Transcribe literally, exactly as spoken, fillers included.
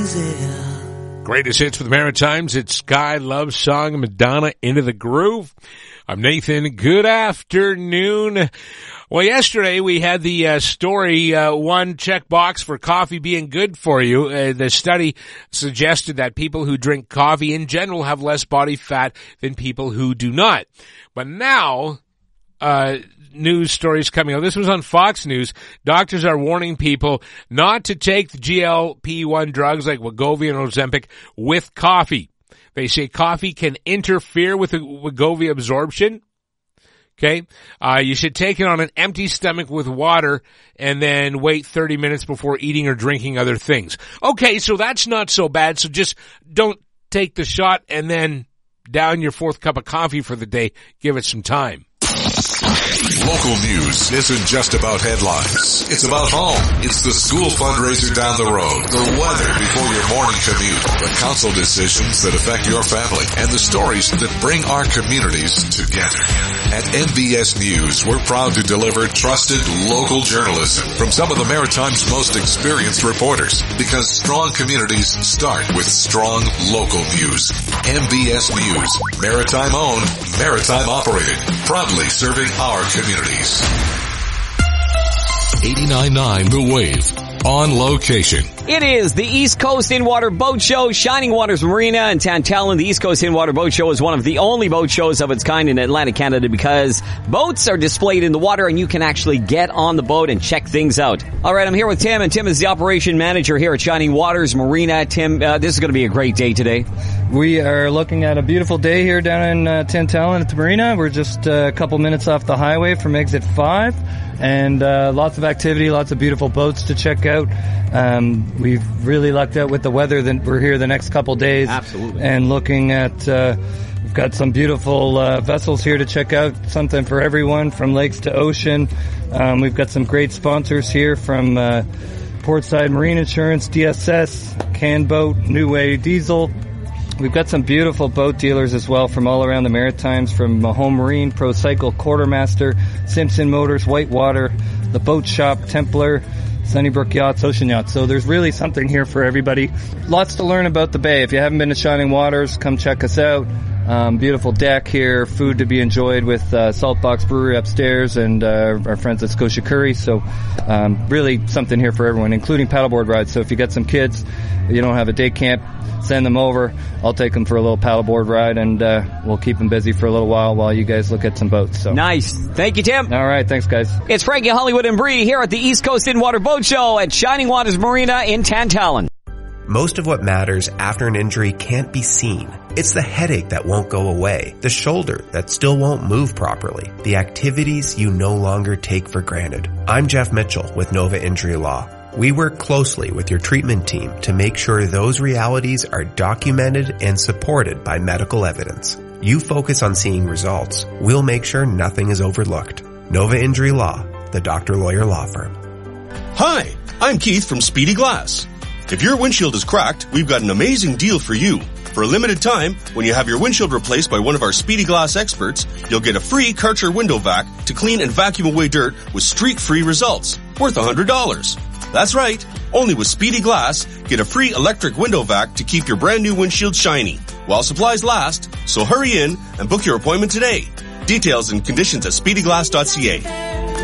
easy. Greatest hits for the Maritimes. It's Sky Love Song, Madonna, Into the Groove. I'm Nathan. Good afternoon. Well, yesterday we had the uh, story, uh, one checkbox for coffee being good for you. Uh, the study suggested that people who drink coffee in general have less body fat than people who do not. But now, uh, news stories coming out. This was on Fox News. Doctors are warning people not to take the G L P one drugs like Wegovy and Ozempic with coffee. They say coffee can interfere with the Wegovy absorption. Okay. Uh, you should take it on an empty stomach with water and then wait thirty minutes before eating or drinking other things. Okay. So that's not so bad. So just don't take the shot and then down your fourth cup of coffee for the day. Give it some time. Local news isn't just about headlines. It's about home. It's the school fundraiser down the road, the weather before your morning commute, the council decisions that affect your family, and the stories that bring our communities together. At N B S News, we're proud to deliver trusted local journalism from some of the Maritime's most experienced reporters, because strong communities start with strong local news. N B S News, Maritime owned, Maritime operated, proudly serving our communities. eighty-nine point nine The Wave. On location. It is the East Coast In-Water Boat Show, Shining Waters Marina in Tantallon. The East Coast In-Water Boat Show is one of the only boat shows of its kind in Atlantic Canada because boats are displayed in the water and you can actually get on the boat and check things out. All right, I'm here with Tim, and Tim is the operation manager here at Shining Waters Marina. Tim, uh, this is going to be a great day today. We are looking at a beautiful day here down in uh, Tantallon at the marina. We're just uh, a couple minutes off the highway from exit five. And uh, lots of activity, lots of beautiful boats to check out. Um, we've really lucked out with the weather that we're here the next couple days. Absolutely. And looking at, uh, we've got some beautiful uh, vessels here to check out, something for everyone from lakes to ocean. Um, we've got some great sponsors here from uh, Portside Marine Insurance, D S S, Can Boat, New Way Diesel. We've got some beautiful boat dealers as well from all around the Maritimes, from Home Marine, Pro Cycle, Quartermaster, Simpson Motors, Whitewater, The Boat Shop, Templar, Sunnybrook Yachts, Ocean Yachts. So there's really something here for everybody. Lots to learn about the bay. If you haven't been to Shining Waters, come check us out. Um, beautiful deck here, food to be enjoyed with uh, Saltbox Brewery upstairs and uh, our friends at Scotia Curry. So um, really something here for everyone, including paddleboard rides. So if you got some kids, you don't have a day camp, send them over. I'll take them for a little paddleboard ride, and uh, we'll keep them busy for a little while while you guys look at some boats. So nice. Thank you, Tim. All right. Thanks, guys. It's Frankie, Hollywood, and Bree here at the East Coast In-Water Boat Show at Shining Waters Marina in Tantallon. Most of what matters after an injury can't be seen. It's the headache that won't go away, the shoulder that still won't move properly, the activities you no longer take for granted. I'm Jeff Mitchell with Nova Injury Law. We work closely with your treatment team to make sure those realities are documented and supported by medical evidence. You focus on seeing results. We'll make sure nothing is overlooked. Nova Injury Law, the doctor lawyer law firm. Hi, I'm Keith from Speedy Glass. If your windshield is cracked, we've got an amazing deal for you. For a limited time, when you have your windshield replaced by one of our Speedy Glass experts, you'll get a free Karcher window vac to clean and vacuum away dirt with streak-free results, worth one hundred dollars. That's right. Only with Speedy Glass, get a free electric window vac to keep your brand new windshield shiny while supplies last. So hurry in and book your appointment today. Details and conditions at speedy glass dot c a.